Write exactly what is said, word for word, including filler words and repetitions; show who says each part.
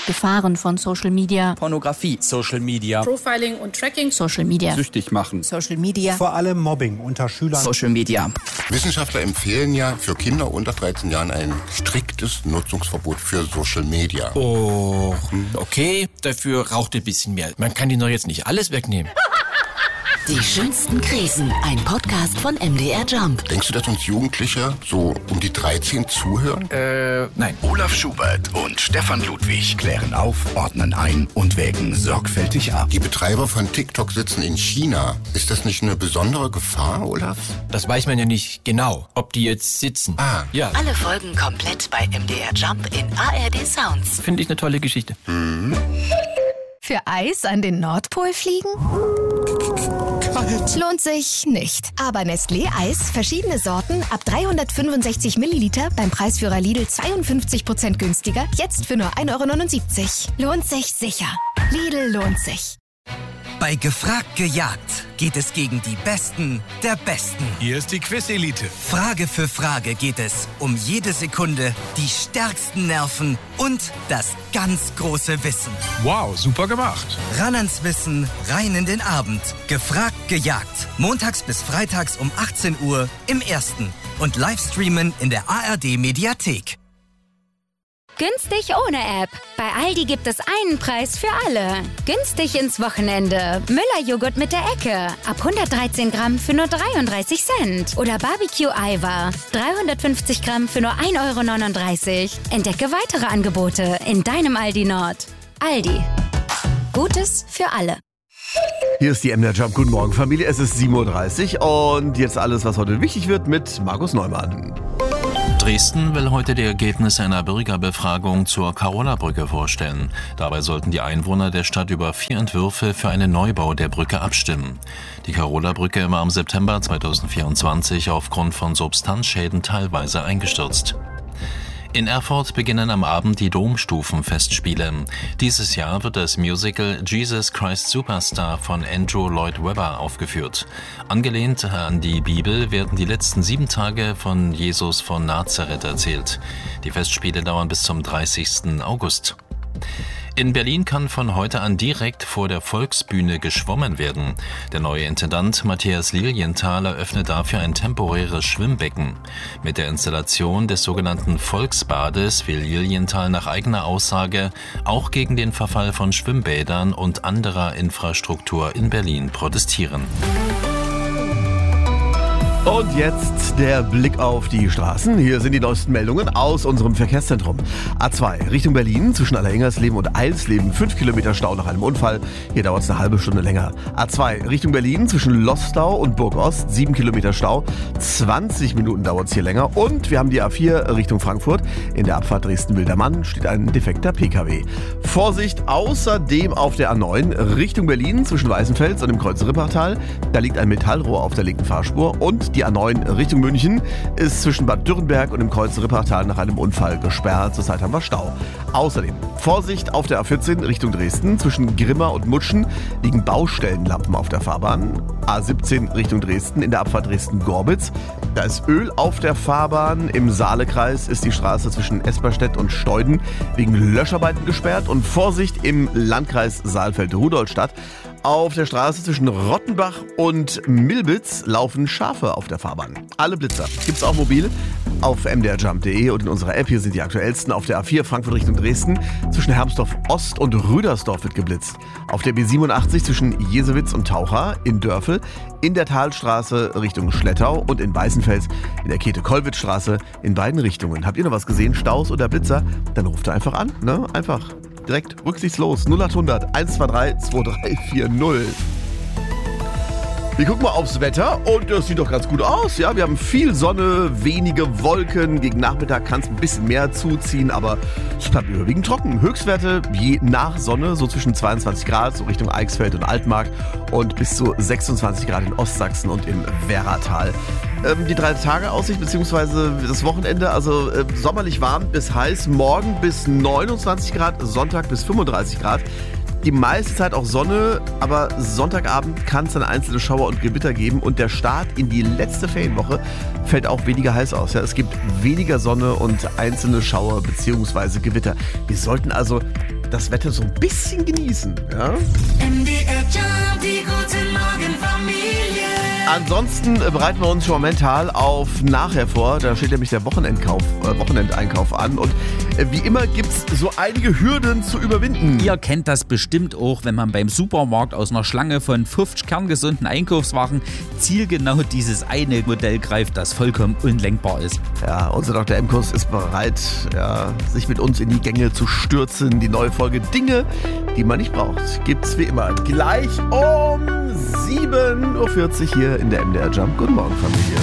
Speaker 1: Gefahren von Social Media.
Speaker 2: Pornografie. Social Media.
Speaker 3: Profiling und Tracking.
Speaker 1: Social Media.
Speaker 2: Süchtig machen.
Speaker 1: Social Media.
Speaker 4: Vor allem Mobbing unter Schülern.
Speaker 2: Social Media.
Speaker 5: Wissenschaftler empfehlen ja für Kinder unter dreizehn Jahren ein striktes Nutzungsverbot für Social Media.
Speaker 6: Oh, okay, dafür raucht ein bisschen mehr. Man kann ihnen doch jetzt nicht alles wegnehmen.
Speaker 7: Die schönsten Krisen, ein Podcast von M D R Jump.
Speaker 5: Denkst du, dass uns Jugendliche so um die dreizehn zuhören?
Speaker 6: Äh, nein.
Speaker 8: Olaf Schubert und Stefan Ludwig klären auf, ordnen ein und wägen sorgfältig ab.
Speaker 5: Die Betreiber von TikTok sitzen in China. Ist das nicht eine besondere Gefahr, Olaf?
Speaker 6: Das weiß man ja nicht genau, ob die jetzt sitzen.
Speaker 5: Ah.
Speaker 6: Ja.
Speaker 7: Alle Folgen komplett bei M D R Jump in A R D Sounds.
Speaker 6: Finde ich eine tolle Geschichte.
Speaker 5: Mhm.
Speaker 9: Für Eis an den Nordpol fliegen?
Speaker 5: Kalt.
Speaker 9: Lohnt sich nicht. Aber Nestlé Eis, verschiedene Sorten, ab dreihundertfünfundsechzig Milliliter, beim Preisführer Lidl zweiundfünfzig Prozent günstiger, jetzt für nur ein Euro neunundsiebzig. Lohnt sich sicher. Lidl lohnt sich.
Speaker 10: Bei Gefragt gejagt geht es gegen die Besten der Besten.
Speaker 8: Hier ist die Quiz-Elite.
Speaker 10: Frage für Frage geht es um jede Sekunde, die stärksten Nerven und das ganz große Wissen.
Speaker 8: Wow, super gemacht.
Speaker 10: Ran ans Wissen, rein in den Abend. Gefragt gejagt. Montags bis freitags um achtzehn Uhr im Ersten. Und Livestreamen in der A R D-Mediathek.
Speaker 11: Günstig ohne App. Bei Aldi gibt es einen Preis für alle. Günstig ins Wochenende. Müller-Joghurt mit der Ecke. Ab hundertdreizehn Gramm für nur dreiunddreißig Cent. Oder Barbecue-Eiweiß. dreihundertfünfzig Gramm für nur ein Euro neununddreißig. Entdecke weitere Angebote in deinem Aldi Nord. Aldi. Gutes für alle.
Speaker 12: Hier ist die M D R Jump. Guten Morgen, Familie. Es ist sieben Uhr dreißig und jetzt alles, was heute wichtig wird mit Markus Neumann.
Speaker 13: Dresden will heute die Ergebnisse einer Bürgerbefragung zur Karola-Brücke vorstellen. Dabei sollten die Einwohner der Stadt über vier Entwürfe für einen Neubau der Brücke abstimmen. Die Karola-Brücke war im September zweitausendvierundzwanzig aufgrund von Substanzschäden teilweise eingestürzt. In Erfurt beginnen am Abend die Domstufenfestspiele. Dieses Jahr wird das Musical Jesus Christ Superstar von Andrew Lloyd Webber aufgeführt. Angelehnt an die Bibel werden die letzten sieben Tage von Jesus von Nazareth erzählt. Die Festspiele dauern bis zum dreißigsten August. In Berlin kann von heute an direkt vor der Volksbühne geschwommen werden. Der neue Intendant Matthias Lilienthal eröffnet dafür ein temporäres Schwimmbecken. Mit der Installation des sogenannten Volksbades will Lilienthal nach eigener Aussage auch gegen den Verfall von Schwimmbädern und anderer Infrastruktur in Berlin protestieren.
Speaker 12: Und jetzt der Blick auf die Straßen. Hier sind die neuesten Meldungen aus unserem Verkehrszentrum. A zwei Richtung Berlin zwischen Allerengersleben und Eilsleben. fünf Kilometer Stau nach einem Unfall. Hier dauert es eine halbe Stunde länger. A zwei Richtung Berlin zwischen Lostau und Burgost. sieben Kilometer Stau. zwanzig Minuten dauert es hier länger. Und wir haben die A vier Richtung Frankfurt. In der Abfahrt Dresden-Wildermann steht ein defekter P K W. Vorsicht außerdem auf der A neun Richtung Berlin zwischen Weißenfels und dem Kreuz Rippachtal. Da liegt ein Metallrohr auf der linken Fahrspur. Und die A neun Richtung München ist zwischen Bad Dürrenberg und dem Kreuz Rippachtal nach einem Unfall gesperrt. Zurzeit haben wir Stau. Außerdem Vorsicht auf der A vierzehn Richtung Dresden. Zwischen Grimma und Mutschen liegen Baustellenlampen auf der Fahrbahn. A siebzehn Richtung Dresden in der Abfahrt Dresden-Gorbitz. Da ist Öl auf der Fahrbahn. Im Saalekreis ist die Straße zwischen Esperstedt und Steuden wegen Löscharbeiten gesperrt. Und Vorsicht im Landkreis Saalfeld-Rudolstadt. Auf der Straße zwischen Rottenbach und Milbitz laufen Schafe auf der Fahrbahn. Alle Blitzer gibt's auch mobil auf m d r jump punkt d e und in unserer App. Hier sind die aktuellsten. Auf der A vier Frankfurt Richtung Dresden zwischen Hermsdorf Ost und Rüdersdorf wird geblitzt. Auf der B siebenundachtzig zwischen Jesewitz und Taucha in Dörfel. In der Talstraße Richtung Schlettau und in Weißenfels in der Käthe-Kollwitz-Straße in beiden Richtungen. Habt ihr noch was gesehen? Staus oder Blitzer? Dann ruft ihr einfach an. Ne? Einfach direkt rücksichtslos. null acht hundert eins zwei drei zwei drei vier null. Wir gucken mal aufs Wetter und es sieht doch ganz gut aus. Ja, wir haben viel Sonne, wenige Wolken. Gegen Nachmittag kann es ein bisschen mehr zuziehen, aber es bleibt überwiegend trocken. Höchstwerte je nach Sonne so zwischen zweiundzwanzig Grad, so Richtung Eichsfeld und Altmark und bis zu sechsundzwanzig Grad in Ostsachsen und im Werratal. Ähm, die drei Tage Aussicht bzw. das Wochenende, also äh, sommerlich warm bis heiß, morgen bis neunundzwanzig Grad, Sonntag bis fünfunddreißig Grad. Die meiste Zeit auch Sonne, aber Sonntagabend kann es dann einzelne Schauer und Gewitter geben und der Start in die letzte Ferienwoche fällt auch weniger heiß aus. Ja, es gibt weniger Sonne und einzelne Schauer bzw. Gewitter. Wir sollten also das Wetter so ein bisschen genießen. Ja?
Speaker 3: M D R Jump, die gute Morgenfamilie.
Speaker 12: Ansonsten bereiten wir uns schon mal mental auf nachher vor. Da steht nämlich der Wochenendkauf, äh, Wochenendeinkauf an. Und äh, wie immer gibt es so einige Hürden zu überwinden.
Speaker 14: Ihr kennt das bestimmt auch, wenn man beim Supermarkt aus einer Schlange von fünfzig kerngesunden Einkaufswagen zielgenau dieses eine Modell greift, das vollkommen unlenkbar ist.
Speaker 12: Ja, unser Doktor Emkus ist bereit, ja, sich mit uns in die Gänge zu stürzen. Die neue Folge Dinge, die man nicht braucht, gibt's wie immer gleich um sieben Uhr vierzig hier in der M D R Jump. Guten Morgen, Familie.